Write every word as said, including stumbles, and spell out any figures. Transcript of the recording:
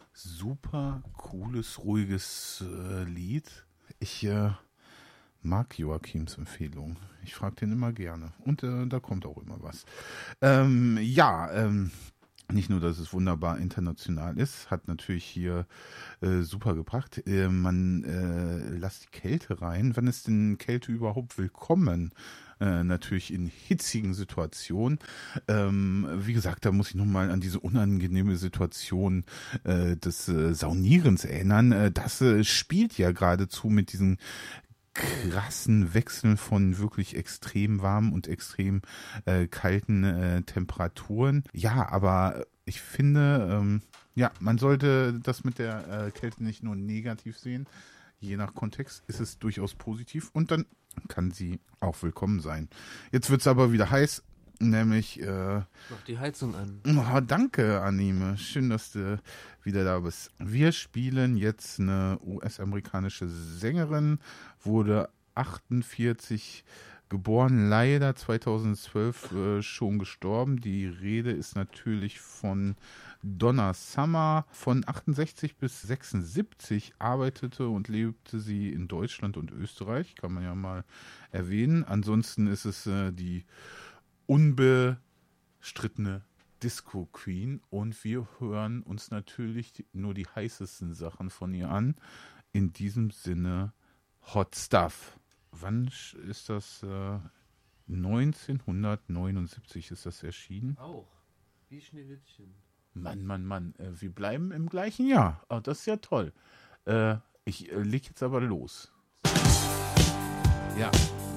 super cooles, ruhiges äh, Lied. Ich äh, mag Joachims Empfehlung. Ich frage den immer gerne. Und äh, da kommt auch immer was. Ähm, ja, ähm, nicht nur, dass es wunderbar international ist, hat natürlich hier äh, super gebracht. Äh, man äh, lässt die Kälte rein. Wann ist denn Kälte überhaupt willkommen? Äh, natürlich in hitzigen Situationen. Ähm, wie gesagt, da muss ich nochmal an diese unangenehme Situation äh, des äh, Saunierens erinnern. Äh, das äh, spielt ja geradezu mit diesen krassen Wechseln von wirklich extrem warmen und extrem äh, kalten äh, Temperaturen. Ja, aber ich finde, ähm, ja, man sollte das mit der äh, Kälte nicht nur negativ sehen. Je nach Kontext ist es durchaus positiv und dann kann sie auch willkommen sein. Jetzt wird es aber wieder heiß, nämlich äh, Mach die Heizung an. Oh, danke, Anime. Schön, dass du wieder da bist. Wir spielen jetzt eine U S-amerikanische Sängerin, wurde achtundvierzig geboren, leider zweitausendzwölf äh, schon gestorben. Die Rede ist natürlich von Donna Summer. Von achtundsechzig bis sechsundsiebzig arbeitete und lebte sie in Deutschland und Österreich, kann man ja mal erwähnen. Ansonsten ist es äh, die unbestrittene Disco Queen und wir hören uns natürlich die, nur die heißesten Sachen von ihr an. In diesem Sinne Hot Stuff. Wann ist das? Äh, neunzehnhundertneunundsiebzig ist das erschienen. Auch. Wie Schneewittchen. Mann, Mann, Mann. Äh, wir bleiben im gleichen Jahr. Oh, das ist ja toll. Äh, ich äh, leg jetzt aber los. Ja.